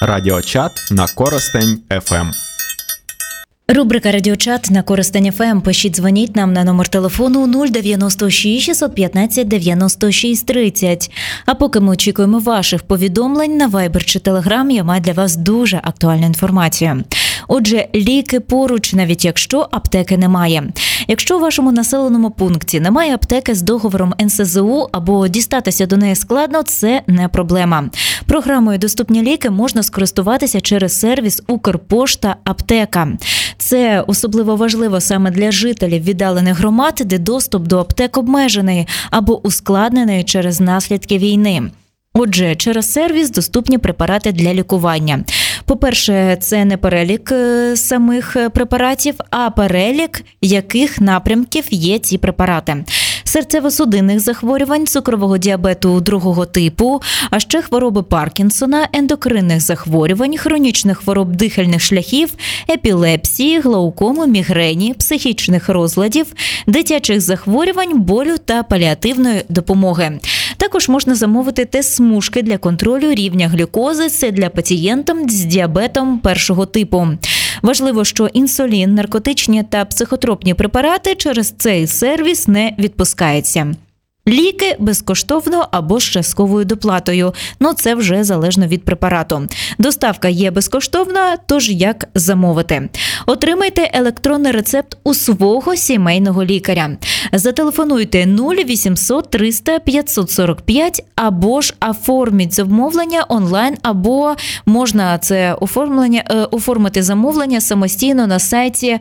Радіочат на Коростень ФМ. Рубрика «Радіочат» на Коростень ФМ. Пишіть, дзвоніть нам на номер телефону 096 615 96 30. А поки ми очікуємо ваших повідомлень на Viber чи Telegram, я маю для вас дуже актуальну інформацію. Отже, ліки поруч, навіть якщо аптеки немає. Якщо у вашому населеному пункті немає аптеки з договором НСЗУ або дістатися до неї складно, це не проблема. Програмою «Доступні ліки» можна скористуватися через сервіс «Укрпошта Аптека». Це особливо важливо саме для жителів віддалених громад, де доступ до аптек обмежений або ускладнений через наслідки війни. Отже, через сервіс доступні препарати для лікування. По-перше, це не перелік самих препаратів, а перелік, яких напрямків є ці препарати. Серцево-судинних захворювань, цукрового діабету другого типу, а ще хвороби Паркінсона, ендокринних захворювань, хронічних хвороб дихальних шляхів, епілепсії, глаукому, мігрені, психічних розладів, дитячих захворювань, болю та паліативної допомоги. Також можна замовити тест-смужки для контролю рівня глюкози, це для пацієнтів з діабетом першого типу. Важливо, що інсулін, наркотичні та психотропні препарати через цей сервіс не відпускаються. Ліки безкоштовно або з частковою доплатою, це вже залежно від препарату. Доставка є безкоштовна, тож як замовити? Отримайте електронний рецепт у свого сімейного лікаря. Зателефонуйте 0800 300 545 або ж оформіть замовлення онлайн, або можна це оформити замовлення самостійно на сайті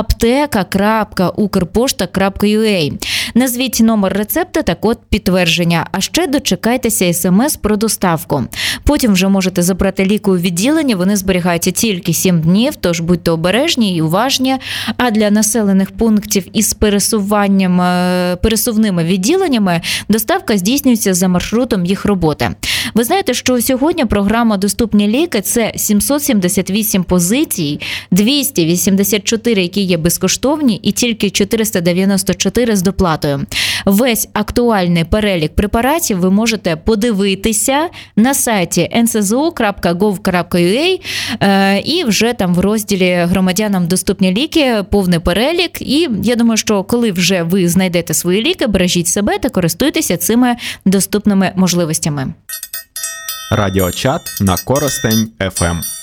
apteka.ukrposhta.ua. Назвіть номер рецепта та код підтвердження, а ще дочекайтеся СМС про доставку. Потім вже можете забрати ліки у відділенні, вони зберігаються тільки 7 днів, тож будьте обережні і уважні. А для населених пунктів із пересувними відділеннями доставка здійснюється за маршрутом їх роботи. Ви знаєте, що сьогодні програма «Доступні ліки» – це 778 позицій, 284, які є безкоштовні, і тільки 494 з доплатою. Весь актуальний перелік препаратів ви можете подивитися на сайті nszzo.gov.ua і вже там в розділі «Громадянам доступні ліки» повний перелік. І я думаю, що коли вже ви знайдете свої ліки, бережіть себе та користуйтеся цими доступними можливостями. Радіочат на Коростень ФМ.